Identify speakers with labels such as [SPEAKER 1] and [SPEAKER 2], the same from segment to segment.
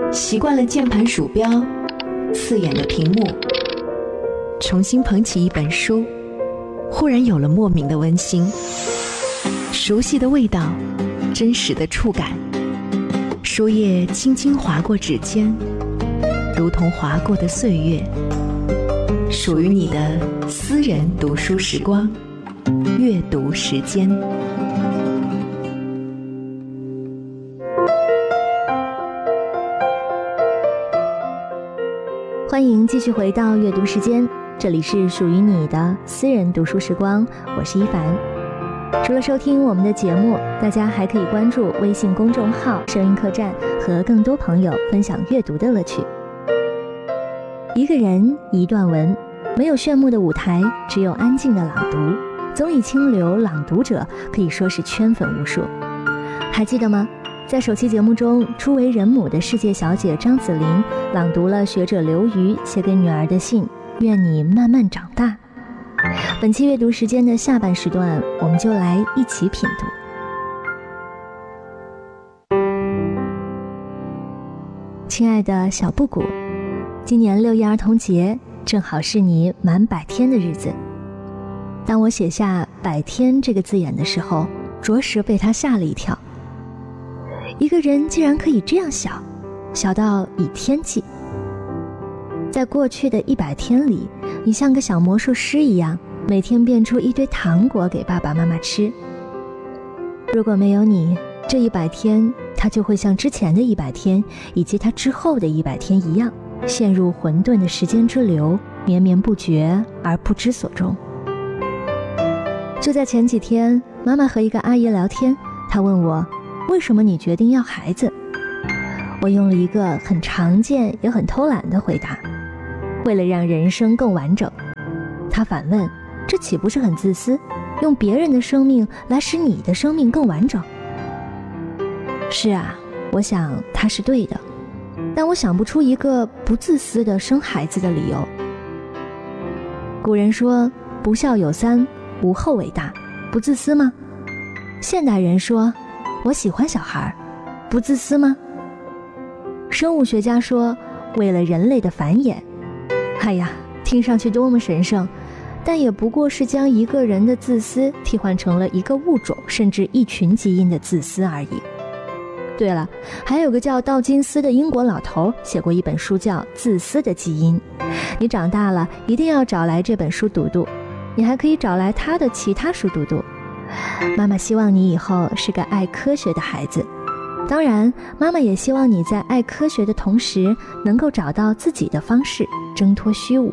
[SPEAKER 1] 习惯了键盘鼠标，刺眼的屏幕，重新捧起一本书，忽然有了莫名的温馨，熟悉的味道，真实的触感，书页轻轻划过指尖，如同划过的岁月，属于你的私人读书时光，阅读时间。
[SPEAKER 2] 欢迎继续回到阅读时间，这里是属于你的私人读书时光，我是一凡。除了收听我们的节目，大家还可以关注微信公众号声音客栈，和更多朋友分享阅读的乐趣。一个人一段文，没有炫目的舞台，只有安静的朗读。综艺清流朗读者可以说是圈粉无数。还记得吗？在首期节目中，初为人母的世界小姐张子琳朗读了学者刘瑜写给女儿的信，愿你慢慢长大。本期阅读时间的下半时段，我们就来一起品读。亲爱的小布谷，今年6一儿童节正好是你满100天的日子。当我写下100天这个字眼的时候，着实被他吓了一跳。一个人竟然可以这样小，小到以天计。在过去的100天里，你像个小魔术师一样，每天变出一堆糖果给爸爸妈妈吃。如果没有你，这100天它就会像之前的100天以及它之后的100天一样，陷入混沌的时间之流，绵绵不绝而不知所终。就在前几天，妈妈和一个阿姨聊天，她问我，为什么你决定要孩子？我用了一个很常见也很偷懒的回答，为了让人生更完整。她反问，这岂不是很自私？用别人的生命来使你的生命更完整？是啊，我想她是对的，但我想不出一个不自私的生孩子的理由。古人说，不孝有三，无后为大，不自私吗？现代人说，我喜欢小孩，不自私吗？生物学家说，为了人类的繁衍。哎呀，听上去多么神圣，但也不过是将一个人的自私替换成了一个物种甚至一群基因的自私而已。对了，还有个叫道金斯的英国老头写过一本书叫《自私的基因》，你长大了一定要找来这本书读读，你还可以找来他的其他书读读。妈妈希望你以后是个爱科学的孩子，当然妈妈也希望你在爱科学的同时能够找到自己的方式，挣脱虚无。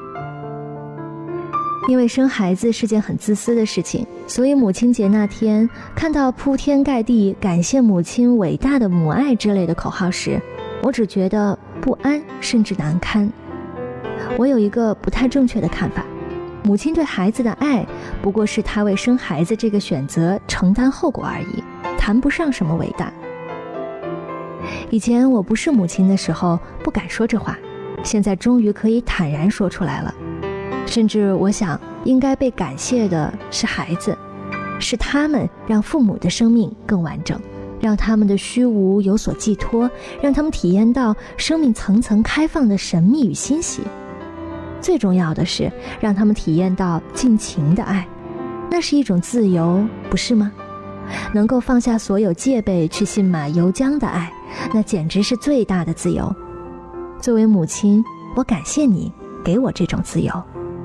[SPEAKER 2] 因为生孩子是件很自私的事情，所以母亲节那天看到铺天盖地感谢母亲伟大的母爱之类的口号时，我只觉得不安甚至难堪。我有一个不太正确的看法，母亲对孩子的爱不过是她为生孩子这个选择承担后果而已，谈不上什么伟大。以前我不是母亲的时候不敢说这话，现在终于可以坦然说出来了。甚至我想，应该被感谢的是孩子，是他们让父母的生命更完整，让他们的虚无有所寄托，让他们体验到生命层层开放的神秘与欣喜。最重要的是，让他们体验到尽情的爱，那是一种自由，不是吗？能够放下所有戒备去信马由缰的爱，那简直是最大的自由。作为母亲，我感谢你给我这种自由。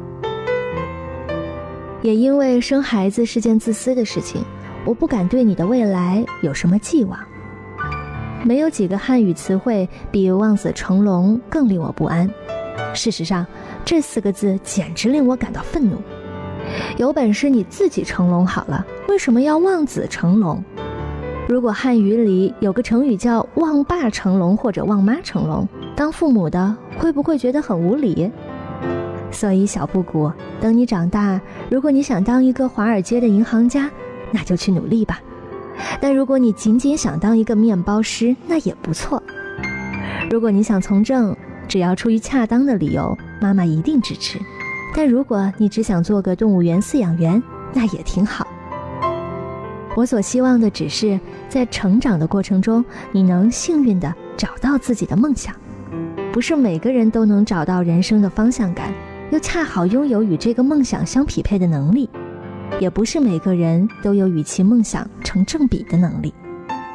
[SPEAKER 2] 也因为生孩子是件自私的事情，我不敢对你的未来有什么寄望。没有几个汉语词汇比望子成龙更令我不安。事实上，这4个字简直令我感到愤怒。有本事你自己成龙好了，为什么要望子成龙？如果汉语里有个成语叫望爸成龙或者望妈成龙，当父母的会不会觉得很无理？所以小布谷，等你长大，如果你想当一个华尔街的银行家，那就去努力吧。但如果你仅仅想当一个面包师，那也不错。如果你想从政，只要出于恰当的理由，妈妈一定支持。但如果你只想做个动物园饲养员，那也挺好。我所希望的只是在成长的过程中，你能幸运地找到自己的梦想。不是每个人都能找到人生的方向感，又恰好拥有与这个梦想相匹配的能力，也不是每个人都有与其梦想成正比的能力。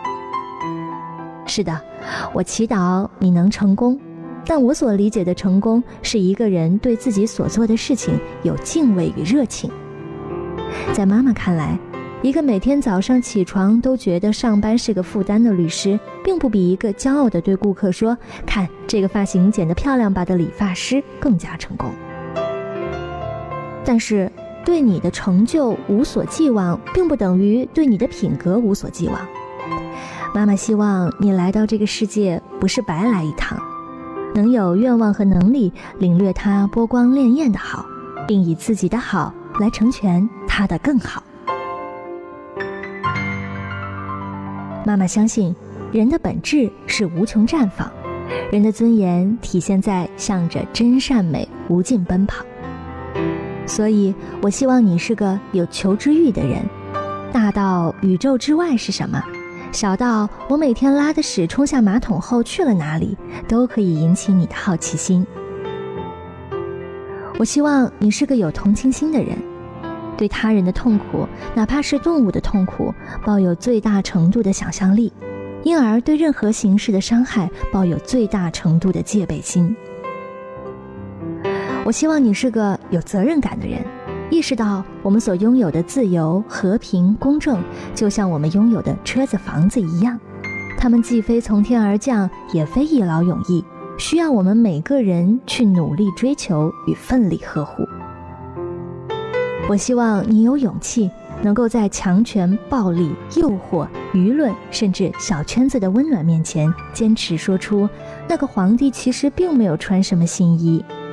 [SPEAKER 2] 是的，我祈祷你能成功，但我所理解的成功是一个人对自己所做的事情有敬畏与热情。在妈妈看来，一个每天早上起床都觉得上班是个负担的律师，并不比一个骄傲地对顾客说看这个发型剪得漂亮吧的理发师更加成功。但是对你的成就无所寄望，并不等于对你的品格无所寄望。妈妈希望你来到这个世界不是白来一趟，能有愿望和能力领略它波光潋滟的好，并以自己的好来成全它的更好。妈妈相信人的本质是无穷绽放，人的尊严体现在向着真善美无尽奔跑。所以我希望你是个有求知欲的人，大到宇宙之外是什么，小到我每天拉的屎冲下马桶后去了哪里，都可以引起你的好奇心。我希望你是个有同情心的人，对他人的痛苦，哪怕是动物的痛苦，抱有最大程度的想象力，因而对任何形式的伤害抱有最大程度的戒备心。我希望你是个有责任感的人，意识到我们所拥有的自由、和平、公正，就像我们拥有的车子、房子一样，它们既非从天而降，也非一劳永逸，需要我们每个人去努力追求与奋力呵护。我希望你有勇气，能够在强权、暴力、诱惑、舆论，甚至小圈子的温暖面前，坚持说出那个皇帝其实并没有穿什么新衣，